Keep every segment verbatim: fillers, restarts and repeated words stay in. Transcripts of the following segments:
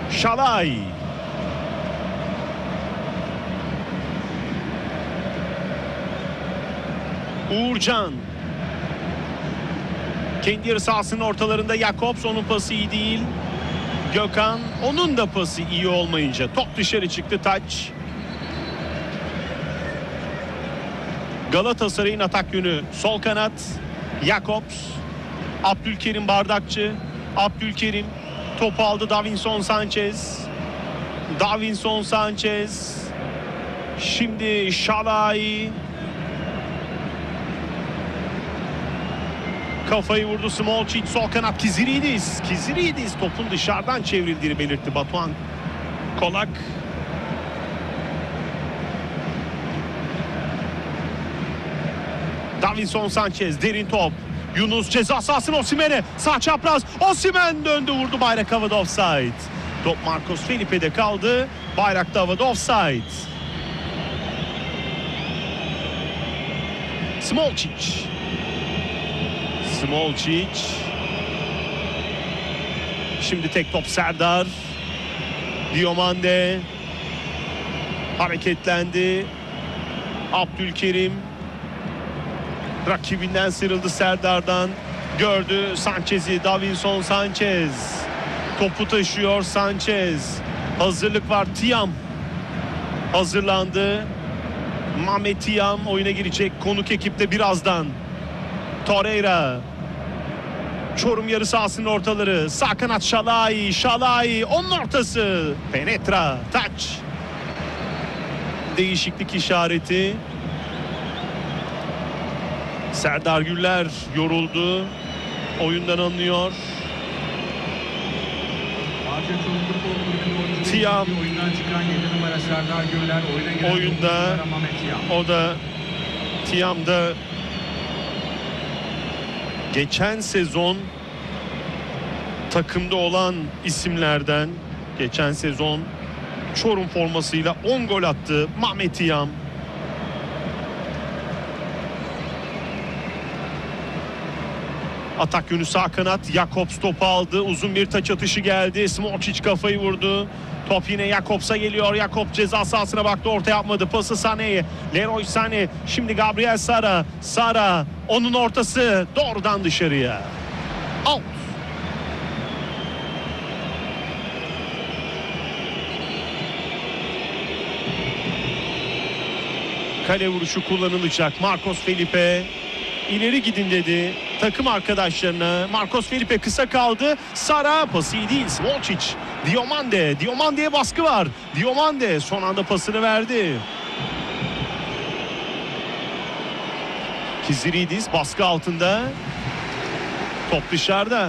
Şalay. Uğurcan. Kendi yarı sahasının ortalarında Jakobs, onun pası iyi değil. Gökhan, onun da pası iyi olmayınca top dışarı çıktı, taç. Galatasaray'ın atak yönü sol kanat. Jakobs. Abdülkerim Bardakçı. Abdülkerim topu aldı. Davinson Sanchez. Davinson Sanchez. Şimdi Şalay. Kafayı vurdu Smolcic, sol kanat Kiziridis. Kiziridis topun dışarıdan çevrildiğini belirtti Batuhan Kolak. Davinson Sanchez, derin top. Yunus ceza sahasına, Osimhen'e. Sağ çapraz. Osimhen döndü, vurdu, bayrak havada, offside. Top Marcos Felipe'de kaldı. Bayrakta havada, offside. Smolcic. Smolcic. Şimdi tek top Serdar. Diomande hareketlendi. Abdülkerim rakibinden sıyrıldı, Serdar'dan gördü Sanchez'i. Davinson Sanchez topu taşıyor. Sanchez, hazırlık var. Tiam hazırlandı. Mehmet Tiam oyuna girecek konuk ekipte birazdan. Torreira. Çorum yarı sahasının ortaları. Sağ kanat Şalay. Şalay. Onun ortası. Penetra. Taç. Değişiklik işareti. Serdar Güller yoruldu. Oyundan alınıyor. Tiam oyundan çıkan yedi numara Serdar Güller, oyuna oyunda. O da Tiam'da geçen sezon takımda olan isimlerden. Geçen sezon Çorum formasıyla on gol attı Mehmet Tiam. Atak yönü sağ kanat. Jakobs topu aldı. Uzun bir taç atışı geldi. Smolcic kafayı vurdu. Top yine Jakobs'a geliyor. Jakobs ceza sahasına baktı. Orta yapmadı. Pası Sané'ye. Leroy Sané. Şimdi Gabriel Sara. Sara. Onun ortası. Doğrudan dışarıya. Out. Kale vuruşu kullanılacak. Marcos Felipe ileri gidin dedi takım arkadaşlarına. Marcos Felipe kısa kaldı. Sara, pası iyi değil. Smolcic. Diomande. Diomande'ye baskı var. Diomande son anda pasını verdi. Kiziridis baskı altında. Top dışarıda.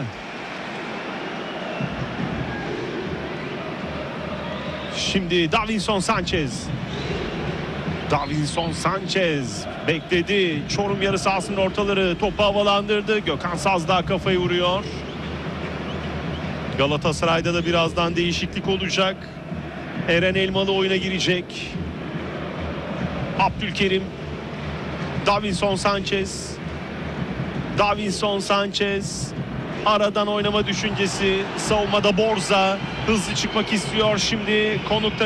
Şimdi Davinson Sanchez. Davinson Sanchez bekledi. Çorum yarı sahasının ortaları, topu havalandırdı. Gökhan Sazdağ kafayı vuruyor. Galatasaray'da da birazdan değişiklik olacak. Eren Elmalı oyuna girecek. Abdülkerim. Davinson Sanchez. Davinson Sanchez. Aradan oynama düşüncesi. Savunmada Borza. Hızlı çıkmak istiyor. Şimdi konukta